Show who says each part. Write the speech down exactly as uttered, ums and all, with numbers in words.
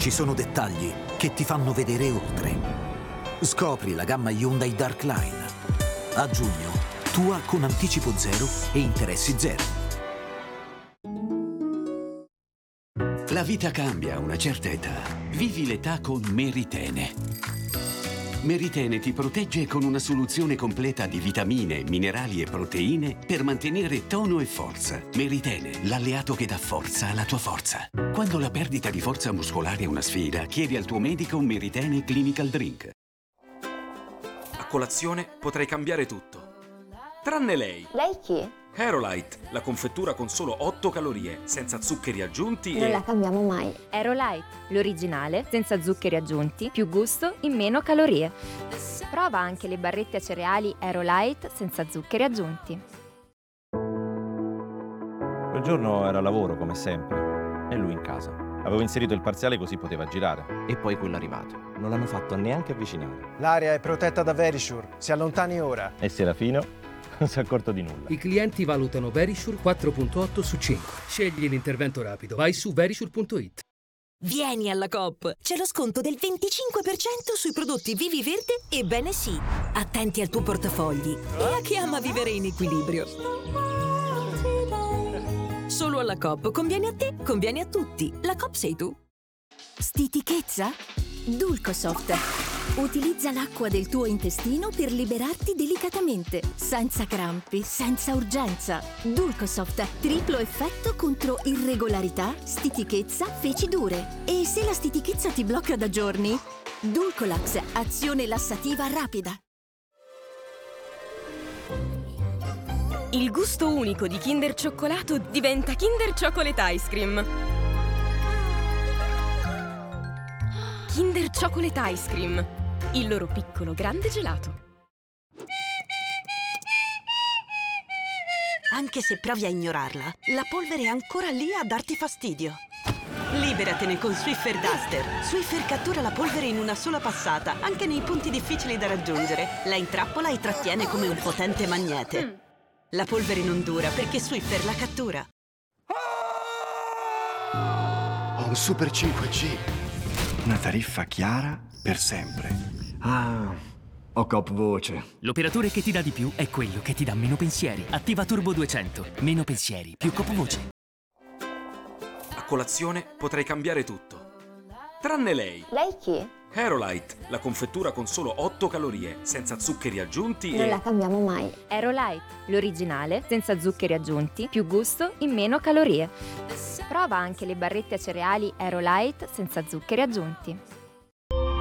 Speaker 1: Ci sono dettagli che ti fanno vedere oltre. Scopri la gamma Hyundai Dark Line. A giugno, tua con anticipo zero e interessi zero.
Speaker 2: La vita cambia a una certa età. Vivi l'età con Meritene. Meritene ti protegge con una soluzione completa di vitamine, minerali e proteine per mantenere tono e forza. Meritene, l'alleato che dà forza alla tua forza. Quando la perdita di forza muscolare è una sfida, chiedi al tuo medico un Meritene Clinical Drink.
Speaker 3: A colazione potrei cambiare tutto. Tranne lei.
Speaker 4: Lei chi?
Speaker 3: Aerolite, la confettura con solo otto calorie, senza zuccheri aggiunti
Speaker 4: Non
Speaker 3: e...
Speaker 4: la cambiamo mai.
Speaker 5: Aerolite, l'originale, senza zuccheri aggiunti, più gusto, in meno calorie. Prova anche le barrette a cereali Aerolite senza zuccheri aggiunti.
Speaker 6: Quel giorno era a lavoro, come sempre, e lui in casa. Avevo inserito il parziale così poteva girare.
Speaker 7: E poi quello è arrivato.
Speaker 6: Non l'hanno fatto neanche avvicinare.
Speaker 8: L'area è protetta da Verisure. Si allontani ora.
Speaker 6: E Serafino non si è accorto di nulla.
Speaker 9: I clienti valutano Verisure quattro virgola otto su cinque. Scegli l'intervento rapido. Vai su verisure punto it.
Speaker 10: Vieni alla Coop! C'è lo sconto del venticinque per cento sui prodotti Vivi Verde e Bene Sì. Attenti al tuo portafogli e a chi ama vivere in equilibrio. Solo alla Coop. Conviene a te, conviene a tutti. La Coop sei tu.
Speaker 11: Stitichezza? Dulcosoft. Utilizza l'acqua del tuo intestino per liberarti delicatamente, senza crampi, senza urgenza. Dulcosoft, triplo effetto contro irregolarità, stitichezza, feci dure. E se la stitichezza ti blocca da giorni? Dulcolax, azione lassativa rapida.
Speaker 12: Il gusto unico di Kinder Cioccolato diventa Kinder Chocolate Ice Cream. Kinder Chocolate Ice Cream, il loro piccolo grande gelato.
Speaker 10: Anche se provi a ignorarla, la polvere è ancora lì a darti fastidio. Liberatene con Swiffer Duster. Swiffer cattura la polvere in una sola passata, anche nei punti difficili da raggiungere. La intrappola e trattiene come un potente magnete. La polvere non dura perché Swiffer la cattura.
Speaker 13: Ho un Super cinque G. Una tariffa chiara per sempre. Ah, ho Coop Voce.
Speaker 14: L'operatore che ti dà di più è quello che ti dà meno pensieri. Attiva Turbo duecento. Meno pensieri, più Coop Voce.
Speaker 3: A colazione potrei cambiare tutto. Tranne lei.
Speaker 4: Lei chi?
Speaker 3: Aerolite, la confettura con solo otto calorie, senza zuccheri aggiunti
Speaker 4: Non
Speaker 3: e...
Speaker 4: la cambiamo mai.
Speaker 5: Aerolite, l'originale, senza zuccheri aggiunti, più gusto, in meno calorie. Prova anche le barrette a cereali Aerolite senza zuccheri aggiunti.